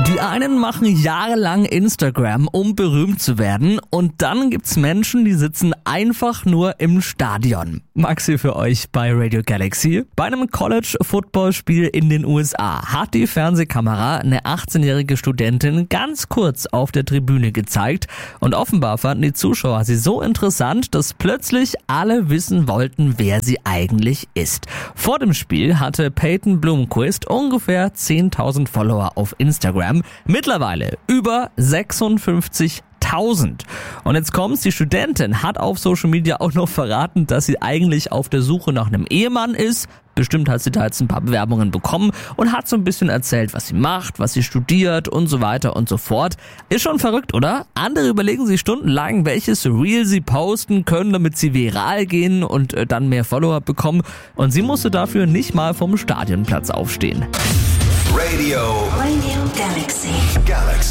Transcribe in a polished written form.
Die einen machen jahrelang Instagram, um berühmt zu werden, und dann gibt's Menschen, die sitzen einfach nur im Stadion. Maxi für euch bei Radio Galaxy. Bei einem College-Football-Spiel in den USA hat die Fernsehkamera eine 18-jährige Studentin ganz kurz auf der Tribüne gezeigt, und offenbar fanden die Zuschauer sie so interessant, dass plötzlich alle wissen wollten, wer sie eigentlich ist. Vor dem Spiel hatte Peyton Bloomquist ungefähr 10.000 Follower auf Instagram. Mittlerweile über 56.000. Und jetzt kommt's, die Studentin hat auf Social Media auch noch verraten, dass sie eigentlich auf der Suche nach einem Ehemann ist. Bestimmt hat sie da jetzt ein paar Bewerbungen bekommen und hat so ein bisschen erzählt, was sie macht, was sie studiert und so weiter und so fort. Ist schon verrückt, oder? Andere überlegen sich stundenlang, welches Reel sie posten können, damit sie viral gehen und dann mehr Follower bekommen. Und sie musste dafür nicht mal vom Stadionplatz aufstehen. Radio Galaxy.